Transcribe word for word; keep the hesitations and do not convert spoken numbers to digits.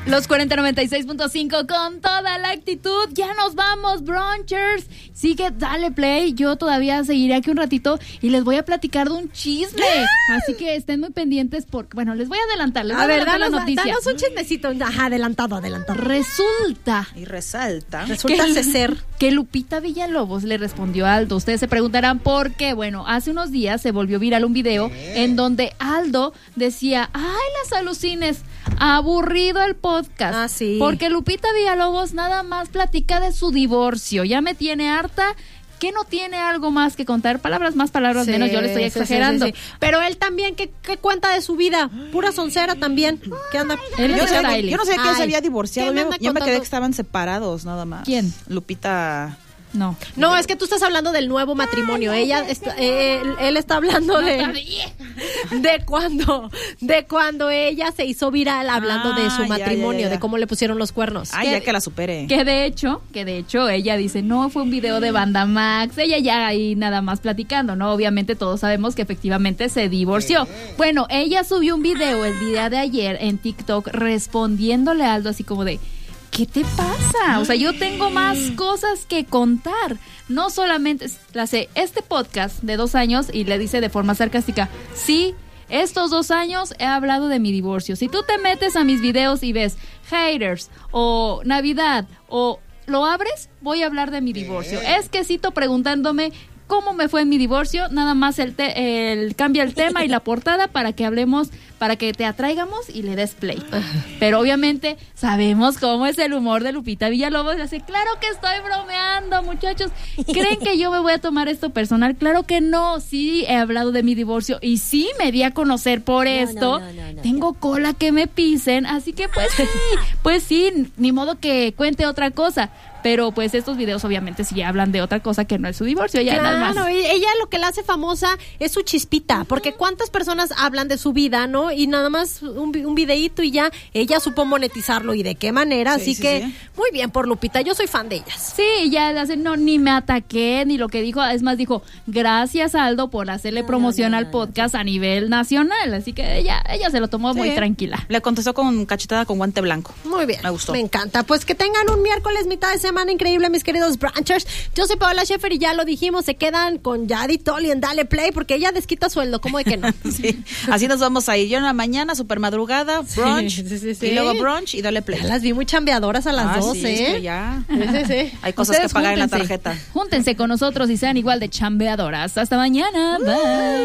Los cuarenta noventa y seis punto cinco con toda la actitud. Ya nos vamos, brunchers. Sigue, dale play. Yo todavía seguiré aquí un ratito y les voy a platicar de un chisme. Así que estén muy pendientes porque, bueno, les voy a adelantar. Les voy a, a ver, adelantar danos, la noticia. Danos un chismecito. Ajá, adelantado, adelantado. Resulta. Y resalta. Resulta que, ser. Que Lupita Villalobos le respondió a Aldo. Ustedes se preguntarán por qué. Bueno, hace unos días se volvió viral un video ¿Qué? en donde Aldo decía, ay, las alucines, aburrido el podcast. Ah, sí. Porque Lupita Villalobos nada más platica de su divorcio. Ya me tiene harta. ¿Qué no tiene algo más que contar? Palabras más, palabras sí, menos, yo le estoy exagerando. Sí, sí, sí. Pero él también, ¿qué, qué cuenta de su vida? Pura soncera también. ¿Qué anda? Él yo, sé, yo no sabía que él se había divorciado. Yo, yo me quedé que estaban separados, nada más. ¿Quién? Lupita... No. No, es que tú estás hablando del nuevo matrimonio. Ella está, eh, él, él está hablando de de cuando de cuando ella se hizo viral hablando ah, de su matrimonio, ya, ya, ya. de cómo le pusieron los cuernos. Ay, que, ya que la supere. Que de hecho, que de hecho ella dice, "No, fue un video de Banda Max." Ella ya ahí nada más platicando, ¿no? Obviamente todos sabemos que efectivamente se divorció. Bueno, ella subió un video el día de ayer en TikTok respondiéndole a Aldo así como de, ¿qué te pasa? O sea, yo tengo más cosas que contar. No solamente la sé, este podcast de dos años y le dice de forma sarcástica, sí, estos dos años he hablado de mi divorcio. Si tú te metes a mis videos y ves haters o Navidad o lo abres, voy a hablar de mi divorcio. Es que cito preguntándome cómo me fue en mi divorcio, nada más el, te, el cambia el tema y la portada para que hablemos, para que te atraigamos y le des play. Pero obviamente sabemos cómo es el humor de Lupita Villalobos. Así, claro que estoy bromeando, muchachos. ¿Creen que yo me voy a tomar esto personal? Claro que no. Sí he hablado de mi divorcio y sí me di a conocer por no, esto. No, no, no, no, Tengo no. cola que me pisen, así que pues sí, pues sí, ni modo que cuente otra cosa. Pero pues estos videos obviamente sí hablan de otra cosa que no es su divorcio. Ella claro, nada más. Ella lo que la hace famosa es su chispita, porque cuántas personas hablan de su vida, ¿no? Y nada más un, un videíto y ya ella supo monetizarlo y de qué manera, sí, así sí, que sí. Muy bien por Lupita, yo soy fan de ellas. Sí, ya hace, no, ni me ataqué, ni lo que dijo, es más dijo, gracias Aldo por hacerle no, promoción no, no, al podcast no, no. a nivel nacional, así que ella, ella se lo tomó sí. muy tranquila. Le contestó con cachetada con guante blanco. Muy bien. Me gustó. Me encanta, pues que tengan un miércoles mitad de semana increíble, mis queridos brunchers. Yo soy Paola Schaefer y ya lo dijimos, se quedan con Yadi Tolly en Dale Play porque ella desquita sueldo, ¿cómo de que no? Sí, así nos vamos a ir. Yo en la mañana, super madrugada, brunch, sí, sí, sí, sí. y luego brunch y Dale Play. Ya las vi muy chambeadoras a las ah, doce, sí, ¿eh? Es que ya sí, sí, sí. hay cosas Ustedes que pagar júntense, en la tarjeta. Júntense con nosotros y sean igual de chambeadoras. Hasta mañana. Bye.